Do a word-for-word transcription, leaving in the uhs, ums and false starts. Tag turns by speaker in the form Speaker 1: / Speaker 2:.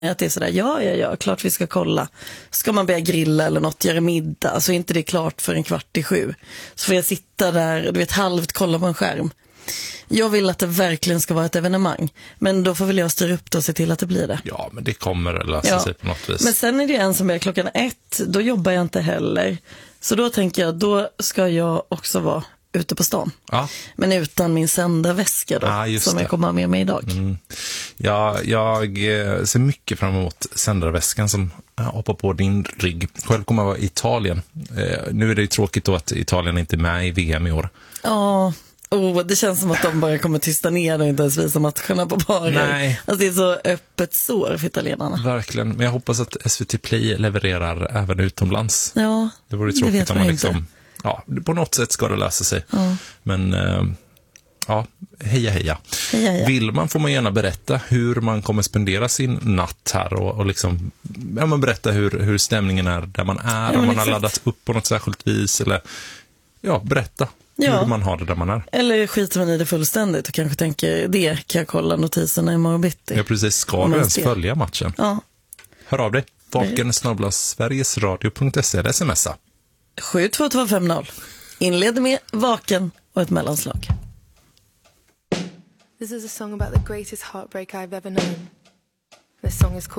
Speaker 1: Att det är sådär, ja, ja, ja, klart vi ska kolla. Ska man börja grilla eller något, göra middag, så är inte det klart för en kvart i sju. Så får jag sitta där, du vet, halvt kolla på en skärm. Jag vill att det verkligen ska vara ett evenemang. Men då får väl jag styra upp det och se till att det blir det.
Speaker 2: Ja, men det kommer att lösa
Speaker 1: ja.
Speaker 2: sig på något vis.
Speaker 1: Men sen är det en som är klockan ett, då jobbar jag inte heller. Så då tänker jag, då ska jag också vara ute på stan.
Speaker 2: Ja.
Speaker 1: Men utan min sändarväska då,
Speaker 2: ja,
Speaker 1: som
Speaker 2: det.
Speaker 1: jag kommer med mig idag.
Speaker 2: Mm. Ja, jag ser mycket fram emot sändarväskan som hoppar på din rygg. Själv kommer jag vara i Italien. Eh, nu är det ju tråkigt då att Italien inte är med i V M i år.
Speaker 1: Ja, oh, det känns som att de bara kommer tysta ner och inte ens visa matcherna på barer.
Speaker 2: Nej.
Speaker 1: Alltså det är så öppet sår för italienarna.
Speaker 2: Verkligen, men jag hoppas att S V T Play levererar även utomlands.
Speaker 1: Ja,
Speaker 2: det vore
Speaker 1: det
Speaker 2: tråkigt om man liksom...
Speaker 1: Inte.
Speaker 2: Ja, på något sätt ska det lösa sig.
Speaker 1: Ja.
Speaker 2: Men eh, ja, heja, heja.
Speaker 1: heja, heja.
Speaker 2: Vill man får man gärna berätta hur man kommer spendera sin natt här och, och liksom, ja, man berätta hur, hur stämningen är där man är, ja, om man exakt. har laddat upp på något särskilt vis eller ja, berätta ja. hur man har det där man är.
Speaker 1: Eller skiter man i det fullständigt och kanske tänker, det kan jag kolla notiserna i morgon bitti.
Speaker 2: Ja, precis. Ska du ens följa matchen?
Speaker 1: Ja.
Speaker 2: Hör av dig. Vaken snabel-a sverigesradio punkt se eller smsa.
Speaker 1: sju två två fem noll. Inleder med Vaken och ett mellanslag.
Speaker 3: This is a song about the greatest heartbreak I've ever known. This song is called